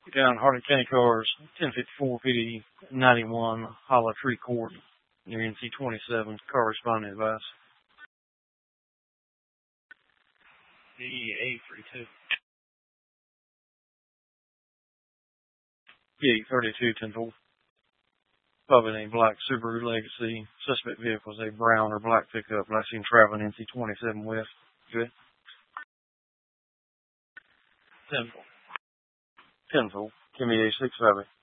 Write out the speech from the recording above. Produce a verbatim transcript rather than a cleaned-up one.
Down Hardin County cars, ten fifty-four P D ninety-one, Hollow Tree Court, near N C twenty-seven, car responding advice. D E A thirty-two. P thirty-two ten four. Probably named Black Subaru Legacy. Suspect vehicle is a brown or black pickup last seen traveling N C twenty-seven west. Good. ten four. ten four. Give me a six five.